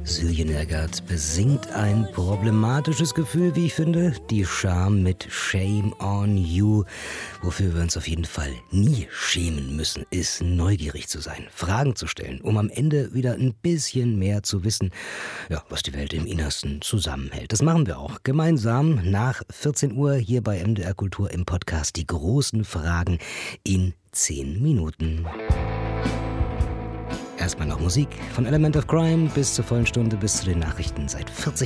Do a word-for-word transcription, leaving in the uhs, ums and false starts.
Silje Nergard besingt ein problematisches Gefühl, wie ich finde, die Scham mit Shame on You. Wofür wir uns auf jeden Fall nie schämen müssen, ist neugierig zu sein, Fragen zu stellen, um am Ende wieder ein bisschen mehr zu wissen, ja, was die Welt im Innersten zusammenhält. Das machen wir auch gemeinsam nach vierzehn Uhr hier bei M D R Kultur im Podcast Die großen Fragen in zehn Minuten. Erstmal noch Musik von Element of Crime bis zur vollen Stunde, bis zu den Nachrichten. Seit vierzig